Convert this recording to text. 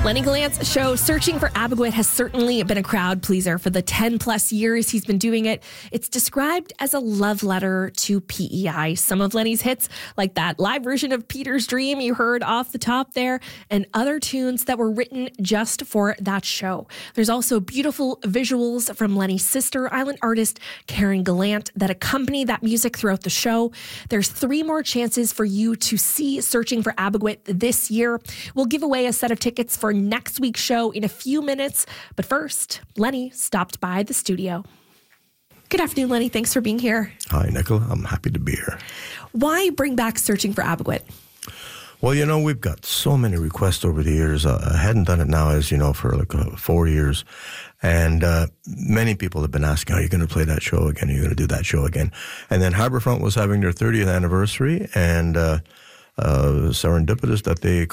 Lenny Gallant's show, Searching for Abogwit, has certainly been a crowd pleaser for the 10 plus years he's been doing it. It's described as a love letter to PEI. Some of Lenny's hits, like that live version of Peter's Dream you heard off the top there, and other tunes that were written just for that show. There's also beautiful visuals from Lenny's sister, island artist Karen Gallant, that accompany that music throughout the show. There's 3 more chances for you to see Searching for Abogwit this year. We'll give away a set of tickets for next week's show in a few minutes. But first, Lenny stopped by the studio. Good afternoon, Lenny. Thanks for being here. Hi, Nicola. I'm happy to be here. Why bring back Searching for Abogwit? Well, we've got so many requests over the years. I hadn't done it now, as you know, for 4 years. And many people have been asking, are you going to play that show again? Are you going to do that show again? And then Harbourfront was having their 30th anniversary, and serendipitous that they